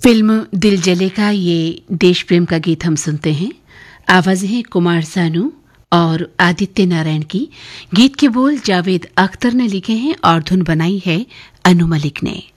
Film दिल जले का ये देश प्रेम का गीत हम सुनते हैं। आवाजें हैं कुमार सानू और आदित्य नारायण की। गीत के बोल जावेद अख्तर ने लिखे हैं और धुन बनाई है अनु मलिक ने।